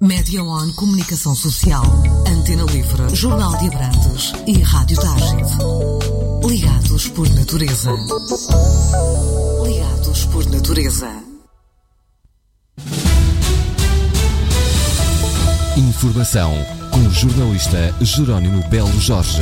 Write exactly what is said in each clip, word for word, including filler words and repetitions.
Média One Comunicação Social, Antena Livre, Jornal de Abrantes e Rádio Tágive. Ligados por natureza. Ligados por natureza. Informação com o jornalista Jerónimo Belo Jorge.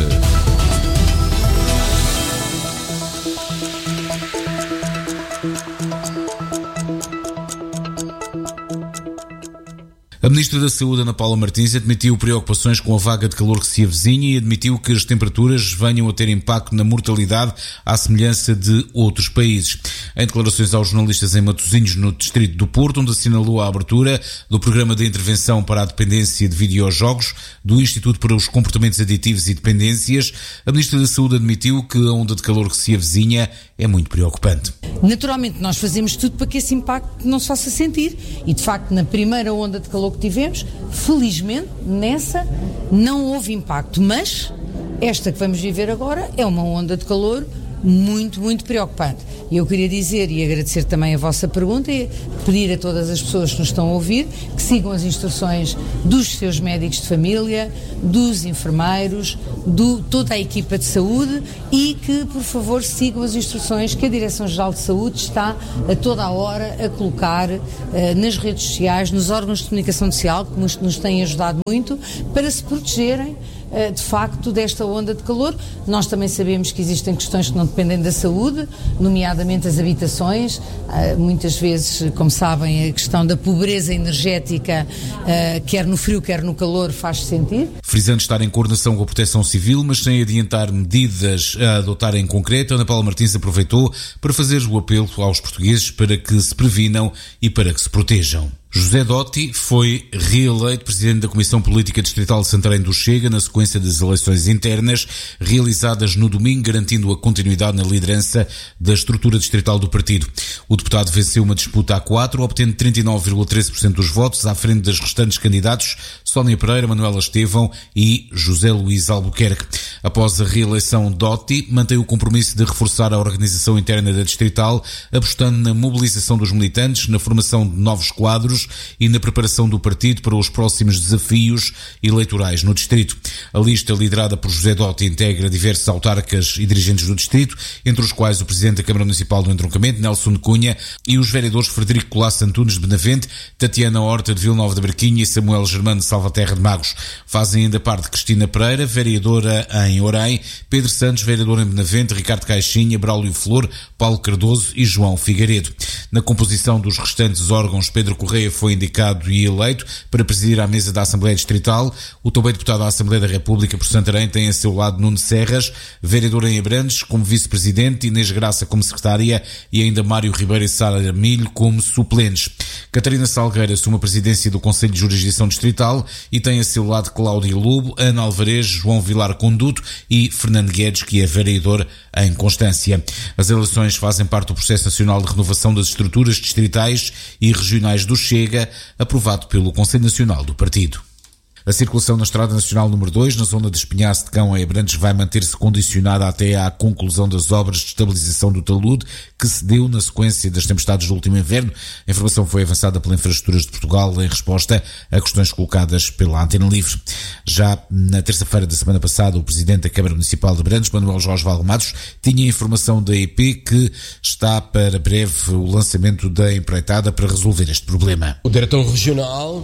A Ministra da Saúde, Ana Paula Martins, admitiu preocupações com a vaga de calor que se avizinha e admitiu que as temperaturas venham a ter impacto na mortalidade à semelhança de outros países. Em declarações aos jornalistas em Matosinhos, no distrito do Porto, onde assinalou a abertura do Programa de Intervenção para a Dependência de Videojogos do Instituto para os Comportamentos Aditivos e Dependências, a Ministra da Saúde admitiu que a onda de calor que se avizinha é muito preocupante. Naturalmente, nós fazemos tudo para que esse impacto não se faça sentir e, de facto, na primeira onda de calor que tivemos, felizmente, nessa não houve impacto, mas esta que vamos viver agora é uma onda de calor muito, muito preocupante. E eu queria dizer e agradecer também a vossa pergunta e pedir a todas as pessoas que nos estão a ouvir que sigam as instruções dos seus médicos de família, dos enfermeiros, de toda a equipa de saúde e que, por favor, sigam as instruções que a Direção-Geral de Saúde está a toda a hora a colocar uh, nas redes sociais, nos órgãos de comunicação social, que nos, nos têm ajudado muito, para se protegerem de facto desta onda de calor. Nós também sabemos que existem questões que não dependem da saúde, nomeadamente as habitações, muitas vezes, como sabem, a questão da pobreza energética, quer no frio, quer no calor, faz-se sentir. Frisando estar em coordenação com a Proteção Civil, mas sem adiantar medidas a adotar em concreto, Ana Paula Martins aproveitou para fazer o apelo aos portugueses para que se previnam e para que se protejam. José Dotti foi reeleito presidente da Comissão Política Distrital de Santarém do Chega na sequência das eleições internas realizadas no domingo, garantindo a continuidade na liderança da estrutura distrital do partido. O deputado venceu uma disputa a quatro, obtendo trinta e nove vírgula treze por cento dos votos, à frente das restantes candidatos Sónia Pereira, Manuela Estevão e José Luís Albuquerque. Após a reeleição, Dotti mantém o compromisso de reforçar a organização interna da distrital, apostando na mobilização dos militantes, na formação de novos quadros e na preparação do partido para os próximos desafios eleitorais no distrito. A lista liderada por José Dotti integra diversos autarcas e dirigentes do distrito, entre os quais o presidente da Câmara Municipal do Entroncamento, Nelson de Cunha, e os vereadores Frederico Colasso Antunes de Benavente, Tatiana Horta de Vila Nova da Barquinha e Samuel Germano de Salvaterra de Magos. Fazem ainda parte Cristina Pereira, vereadora em Orém, Pedro Santos, vereador em Benavente, Ricardo Caixinha, Braulio Flor, Paulo Cardoso e João Figueiredo. Na composição dos restantes órgãos, Pedro Correia foi indicado e eleito para presidir a mesa da Assembleia Distrital. O também deputado à Assembleia da República por Santarém tem a seu lado Nuno Serras, vereador em Abrantes, como vice-presidente, Inês Graça como secretária e ainda Mário Ribeiro e Sara Milho como suplentes. Catarina Salgueira assume a presidência do Conselho de Jurisdição Distrital e tem a seu lado Cláudia Lobo, Ana Alvarez, João Vilar Conduto e Fernando Guedes, que é vereador em Constância. As eleições fazem parte do processo nacional de renovação das estruturas distritais e regionais do Chega, aprovado pelo Conselho Nacional do Partido. A circulação na Estrada Nacional número dois, na zona de Espinhaço de Cão em Abrantes, vai manter-se condicionada até à conclusão das obras de estabilização do talude, que se deu na sequência das tempestades do último inverno. A informação foi avançada pela Infraestruturas de Portugal em resposta a questões colocadas pela Antena Livre. Já na terça-feira da semana passada, o Presidente da Câmara Municipal de Abrantes, Manuel Jorge Valdematos, tinha informação da E P que está para breve o lançamento da empreitada para resolver este problema. O Diretor Regional,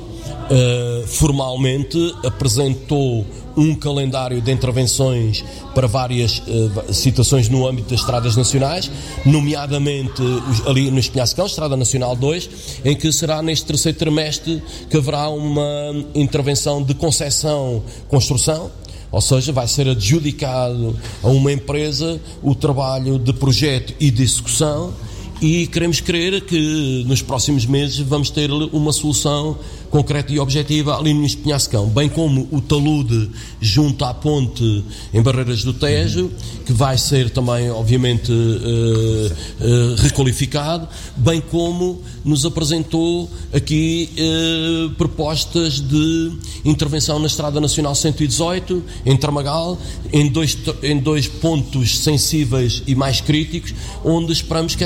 uh, formalmente, apresentou um calendário de intervenções para várias uh, situações no âmbito das estradas nacionais, nomeadamente ali no Espinhaço-Cão, Estrada Nacional dois, em que será neste terceiro trimestre que haverá uma intervenção de concessão, construção, ou seja, vai ser adjudicado a uma empresa o trabalho de projeto e de execução, e queremos crer que nos próximos meses vamos ter uma solução concreta e objetiva ali no Espinhaço-Cão, bem como o talude junto à ponte em Barreiras do Tejo, que vai ser também, obviamente, uh, uh, requalificado, bem como nos apresentou aqui uh, propostas de intervenção na Estrada Nacional cento e dezoito, em Tramagal, em dois, em dois pontos sensíveis e mais críticos, onde esperamos que essa intervenção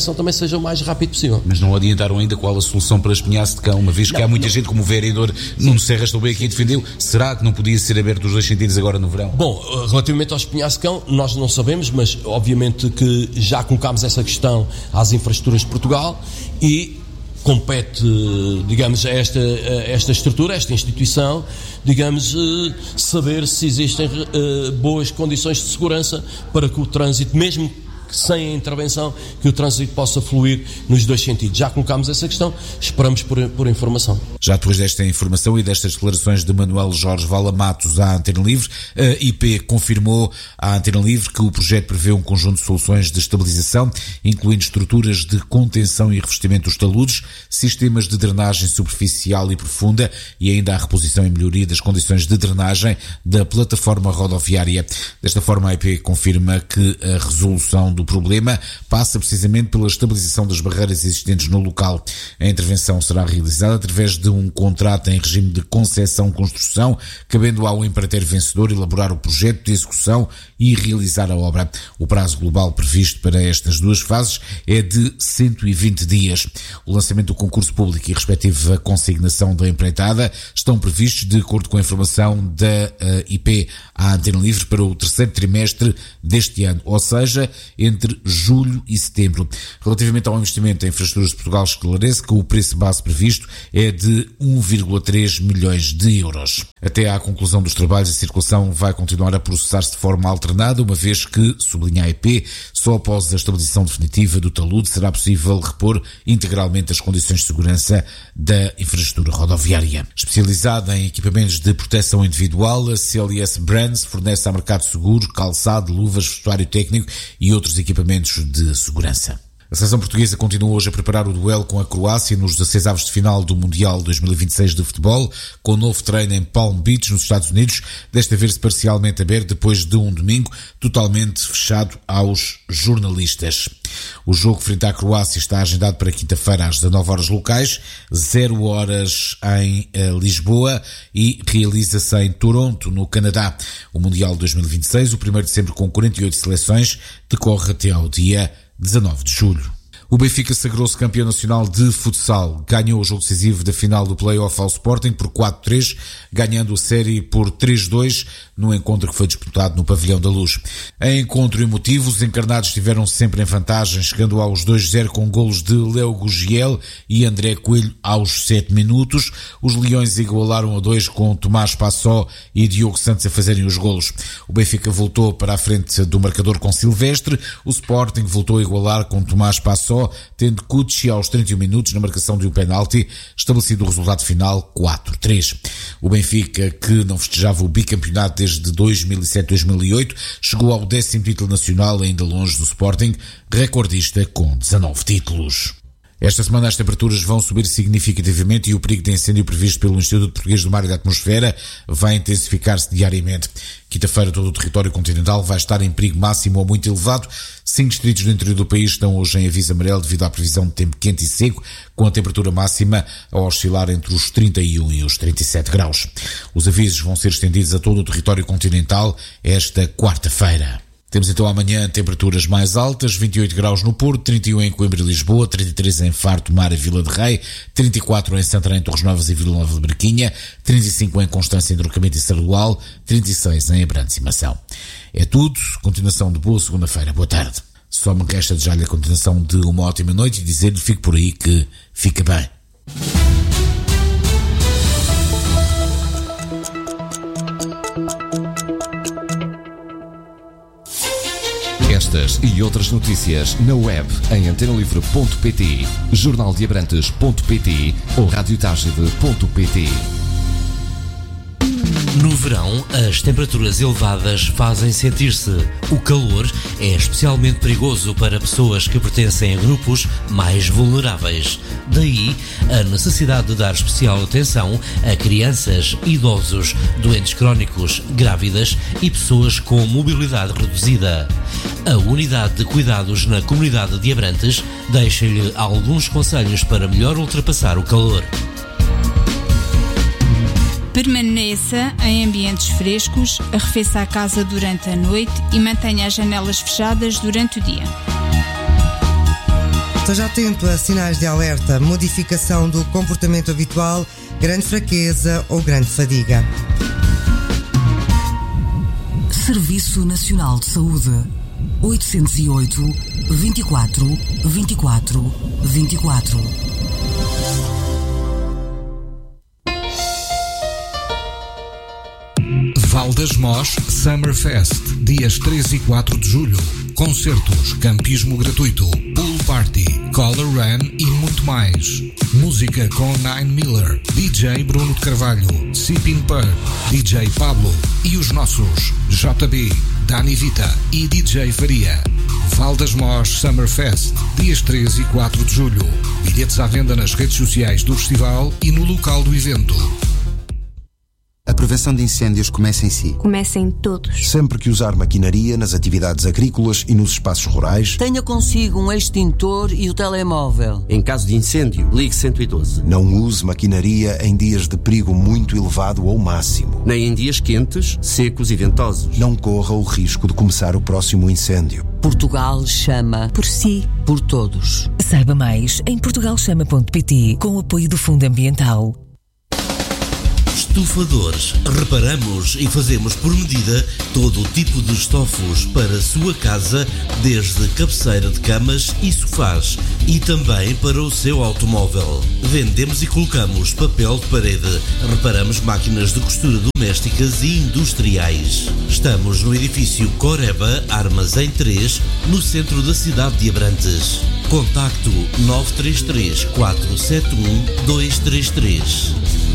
intervenção também seja o mais rápido possível. Mas não adiantaram ainda qual a solução para Espinhaço de Cão, uma vez que não, há muita não. gente, como o vereador Nuno Serra estou bem aqui defendeu, será que não podia ser aberto os dois sentidos agora no verão? Bom, relativamente ao Espinhaço de Cão, nós não sabemos, mas obviamente que já colocámos essa questão às infraestruturas de Portugal e compete, digamos, a esta, a esta estrutura, a esta instituição, digamos, saber se existem boas condições de segurança para que o trânsito, mesmo sem a intervenção, que o trânsito possa fluir nos dois sentidos. Já colocámos essa questão, esperamos por, por informação. Já depois desta informação e destas declarações de Manuel Jorge Vala Matos à Antena Livre, a I P confirmou à Antena Livre que o projeto prevê um conjunto de soluções de estabilização, incluindo estruturas de contenção e revestimento dos taludes, sistemas de drenagem superficial e profunda e ainda a reposição e melhoria das condições de drenagem da plataforma rodoviária. Desta forma, a I P confirma que a resolução do O problema passa precisamente pela estabilização das barreiras existentes no local. A intervenção será realizada através de um contrato em regime de concessão-construção, cabendo ao empreiteiro vencedor elaborar o projeto de execução e realizar a obra. O prazo global previsto para estas duas fases é de cento e vinte dias. O lançamento do concurso público e a respectiva consignação da empreitada estão previstos, de acordo com a informação da I P à Antena Livre, para o terceiro trimestre deste ano, ou seja, entre julho e setembro. Relativamente ao investimento em infraestruturas de Portugal, esclarece que o preço base previsto é de um vírgula três milhões de euros. Até à conclusão dos trabalhos, a circulação vai continuar a processar-se de forma alternada, uma vez que, sublinha a I P, só após a estabilização definitiva do talude será possível repor integralmente as condições de segurança da infraestrutura rodoviária. Especializada em equipamentos de proteção individual, a C L S Brands fornece ao mercado seguro, calçado, luvas, vestuário técnico e outros equipamentos de segurança. A seleção portuguesa continua hoje a preparar o duelo com a Croácia nos dezasseis avos de final do Mundial dois mil e vinte e seis de futebol, com novo treino em Palm Beach, nos Estados Unidos, desta vez parcialmente aberto depois de um domingo totalmente fechado aos jornalistas. O jogo frente à Croácia está agendado para quinta-feira às dezanove horas locais, zero horas em uh, Lisboa, e realiza-se em Toronto, no Canadá. O Mundial dois mil e vinte e seis, o primeiro de sempre com quarenta e oito seleções, decorre até ao dia dezanove de julho. O Benfica sagrou-se campeão nacional de futsal. Ganhou o jogo decisivo da final do play-off ao Sporting por quatro a três, ganhando a série por três a dois no encontro que foi disputado no Pavilhão da Luz. Em encontro emotivo, os encarnados estiveram sempre em vantagem, chegando aos dois a zero com golos de Léo Gugiel e André Coelho aos sete minutos. Os Leões igualaram a dois com Tomás Passó e Diogo Santos a fazerem os golos. O Benfica voltou para a frente do marcador com Silvestre. O Sporting voltou a igualar com Tomás Passó, tendo Cucci aos trinta e um minutos na marcação de um penalti, estabelecido o resultado final quatro a três. O Benfica, que não festejava o bicampeonato desde dois mil e sete a dois mil e oito, chegou ao décimo título nacional, ainda longe do Sporting, recordista com dezanove títulos. Esta semana as temperaturas vão subir significativamente e o perigo de incêndio previsto pelo Instituto Português do Mar e da Atmosfera vai intensificar-se diariamente. Quinta-feira todo o território continental vai estar em perigo máximo ou muito elevado. Cinco distritos do interior do país estão hoje em aviso amarelo devido à previsão de tempo quente e seco, com a temperatura máxima a oscilar entre os trinta e um e os trinta e sete graus. Os avisos vão ser estendidos a todo o território continental esta quarta-feira. Temos então amanhã temperaturas mais altas, vinte e oito graus no Porto, trinta e um em Coimbra e Lisboa, trinta e três em Faro, Tomar e Vila de Rei, trinta e quatro em Santarém, Torres Novas e Vila Nova de Barquinha, trinta e cinco em Constância, Entroncamento e Sardual, trinta e seis em Abrantes e Mação. É tudo, continuação de boa segunda-feira, boa tarde. Só me resta desejar-lhe a continuação de uma ótima noite e dizer-lhe, fique por aí, que fica bem. Estas e outras notícias na web em antena livre ponto pt, jornal de abrantes ponto pt ou rádio tagide ponto pt. No verão, as temperaturas elevadas fazem sentir-se. O calor é especialmente perigoso para pessoas que pertencem a grupos mais vulneráveis. Daí, a necessidade de dar especial atenção a crianças, idosos, doentes crónicos, grávidas e pessoas com mobilidade reduzida. A Unidade de Cuidados na Comunidade de Abrantes deixa-lhe alguns conselhos para melhor ultrapassar o calor. Permaneça em ambientes frescos, arrefeça a casa durante a noite e mantenha as janelas fechadas durante o dia. Esteja atento a sinais de alerta, modificação do comportamento habitual, grande fraqueza ou grande fadiga. Serviço Nacional de Saúde. oitocentos e oito, vinte e quatro, vinte e quatro, vinte e quatro. Val das Mós Summerfest, dias três e quatro de julho. Concertos, campismo gratuito, pool party, color run e muito mais. Música com Nine Miller, D J Bruno de Carvalho, Sipin Pur, D J Pablo e os nossos J B, Dani Vita e D J Faria. Val das Mós Summerfest, dias três e quatro de julho. Bilhetes à venda nas redes sociais do festival e no local do evento. A prevenção de incêndios começa em si. Começa em todos. Sempre que usar maquinaria nas atividades agrícolas e nos espaços rurais, tenha consigo um extintor e o telemóvel. Em caso de incêndio, ligue cento e doze. Não use maquinaria em dias de perigo muito elevado ou máximo. Nem em dias quentes, secos e ventosos. Não corra o risco de começar o próximo incêndio. Portugal chama por si, por todos. Saiba mais em portugal chama ponto pt com o apoio do Fundo Ambiental. Estufadores. Reparamos e fazemos por medida todo o tipo de estofos para a sua casa, desde cabeceira de camas e sofás e também para o seu automóvel. Vendemos e colocamos papel de parede. Reparamos máquinas de costura domésticas e industriais. Estamos no edifício Coreba, Armazém três, no centro da cidade de Abrantes. Contacto nove três três, quatro sete um, dois três três.